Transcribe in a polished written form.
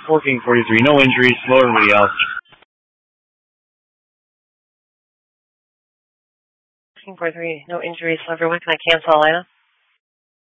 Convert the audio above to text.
King 43, no injuries, slow everybody else. King 43, no injuries, slow everyone. Can I cancel Elena?